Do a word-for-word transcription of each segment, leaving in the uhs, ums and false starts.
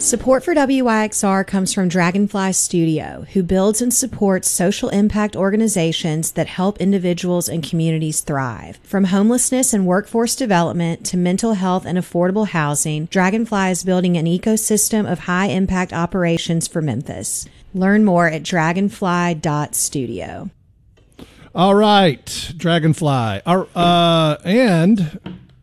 Support for W Y X R comes from Dragonfly Studio, who builds and supports social impact organizations that help individuals and communities thrive. From homelessness and workforce development to mental health and affordable housing, Dragonfly is building an ecosystem of high-impact operations for Memphis. Learn more at dragonfly dot studio. All right, Dragonfly. Our, uh, and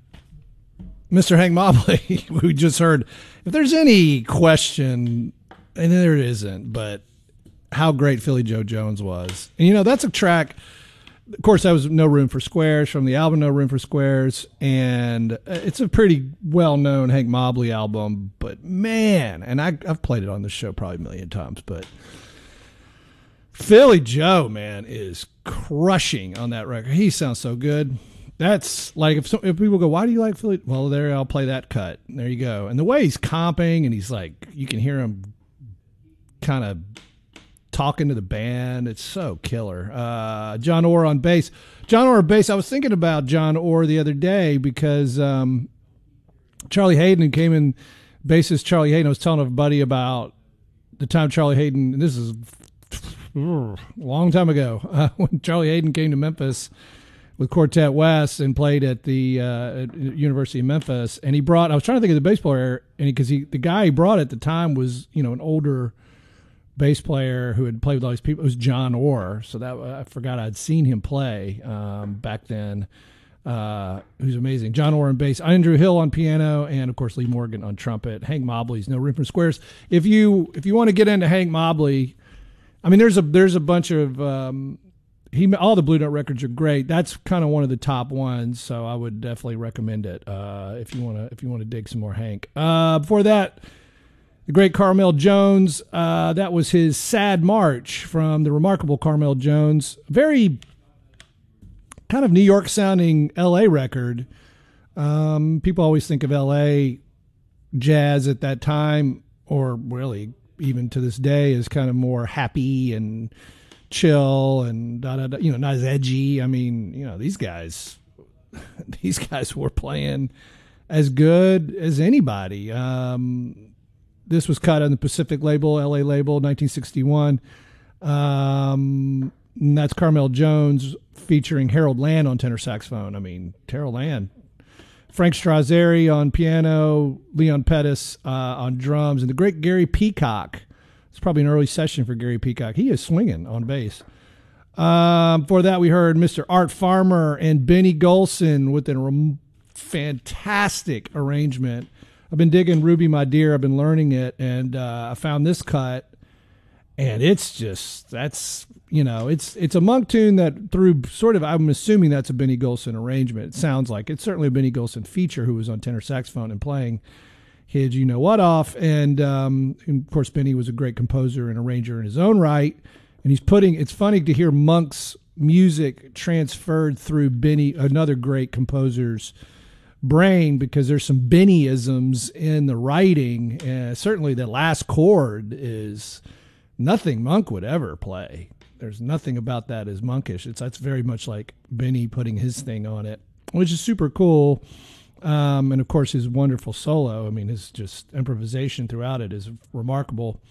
Mister Hank Mobley, we just heard. If there's any question, and there isn't, but how great Philly Joe Jones was. And, you know, that's a track. Of course, that was No Room for Squares from the album No Room for Squares. And it's a pretty well-known Hank Mobley album. But, man, and I, I've played it on this show probably a million times, but Philly Joe, man, is crushing on that record. He sounds so good. That's like if some, if people go, why do you like Philly? Well, there, I'll play that cut. There you go. And the way he's comping and he's like, you can hear him kind of talking to the band. It's so killer. Uh, John Orr on bass. John Orr on bass. I was thinking about John Orr the other day because um, Charlie Hayden, who came in, bassist Charlie Hayden, I was telling a buddy about the time Charlie Hayden, and this is a long time ago, uh, when Charlie Hayden came to Memphis with Quartet West and played at the uh, at University of Memphis. And he brought, I was trying to think of the bass player, and because he, he, the guy he brought at the time was, you know, an older bass player who had played with all these people. It was John Orr. So that I forgot I'd seen him play um, back then. Uh, who's amazing. John Orr on bass, Andrew Hill on piano, and of course Lee Morgan on trumpet. Hank Mobley's No Room for Squares. If you if you want to get into Hank Mobley, I mean, there's a there's a bunch of um, He all the Blue Note records are great. That's kind of one of the top ones, so I would definitely recommend it uh, if you want to if you want to dig some more Hank. Uh, before that, the great Carmel Jones. Uh, that was his Sad March from the remarkable Carmel Jones. Very kind of New York sounding L A record. Um, people always think of L A jazz at that time, or really even to this day, as kind of more happy and chill and da, da, da, you know, not as edgy. I mean, you know, these guys, these guys were playing as good as anybody. Um, this was cut on the Pacific label, L A label, nineteen sixty-one. Um, and that's Carmel Jones featuring Harold Land on tenor saxophone. I mean, Harold Land. Frank Strazzeri on piano, Leon Pettis uh, on drums, and the great Gary Peacock. It's probably an early session for Gary Peacock. He is swinging on bass. Um, before that, we heard Mister Art Farmer and Benny Golson with a rem- fantastic arrangement. I've been digging Ruby My Dear. I've been learning it, and uh, I found this cut, and it's just, that's, you know, it's it's a monk tune that through sort of, I'm assuming that's a Benny Golson arrangement. It sounds like it's certainly a Benny Golson feature who was on tenor saxophone and playing his You Know What off. And, um, and of course, Benny was a great composer and arranger in his own right. And he's putting, it's funny to hear Monk's music transferred through Benny, another great composer's brain, because there's some Benny-isms in the writing. Uh, certainly the last chord is nothing Monk would ever play. There's nothing about that as monkish. It's that's very much like Benny putting his thing on it, which is super cool. Um, and of course, his wonderful solo. I mean, his just improvisation throughout it is remarkable.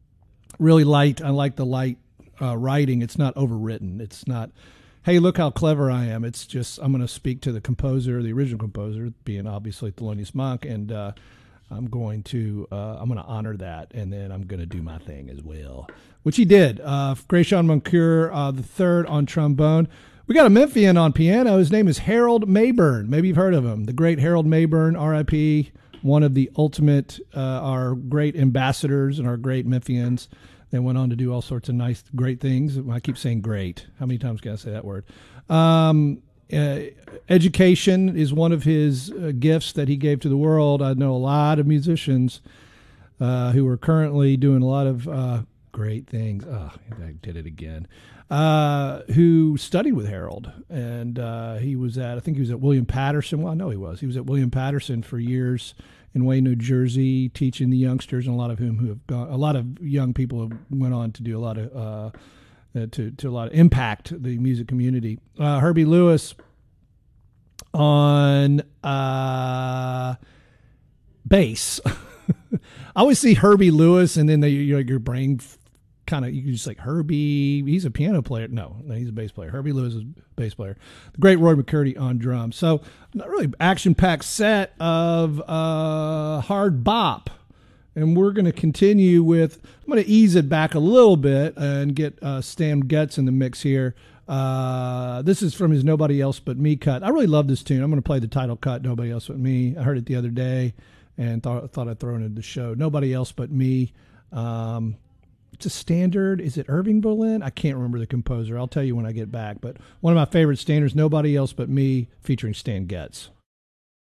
Really light. I like the light uh, writing. It's not overwritten. It's not, hey, look how clever I am. It's just, I'm going to speak to the composer, the original composer, being obviously Thelonious Monk, and uh, I'm going to uh, I'm going to honor that, and then I'm going to do my thing as well, which he did. Uh, Gracian Moncur, uh, the third on trombone. We got a Memphian on piano. His name is Harold Mayburn. Maybe you've heard of him. The great Harold Mayburn, R I P, one of the ultimate, uh, our great ambassadors and our great Memphians. They went on to do all sorts of nice, great things. I keep saying great. How many times can I say that word? Um, uh, education is one of his uh, gifts that he gave to the world. I know a lot of musicians uh, who are currently doing a lot of uh, great things. Oh, I did it again. Uh, who studied with Harold, and uh, he was at, I think he was at William Patterson. Well, I know he was. He was at William Patterson for years in Wayne, New Jersey, teaching the youngsters, and a lot of whom who have gone, a lot of young people have went on to do a lot of, uh, uh, to to a lot of impact the music community. Uh, Herbie Lewis on uh, bass. I always see Herbie Lewis, and then they, you know, your brain kind of, you can just like, Herbie, he's a piano player. No, no, he's a bass player. Herbie Lewis is a bass player. The great Roy McCurdy on drums. So, not really action-packed set of uh, hard bop. And we're going to continue with, I'm going to ease it back a little bit and get uh, Stan Getz in the mix here. Uh, this is from his Nobody Else But Me cut. I really love this tune. I'm going to play the title cut, Nobody Else But Me. I heard it the other day and thought, thought I'd throw it into the show. Nobody Else But Me. Um, it's a standard. Is it Irving Berlin? I can't remember the composer. I'll tell you when I get back. But one of my favorite standards, Nobody Else But Me, featuring Stan Getz.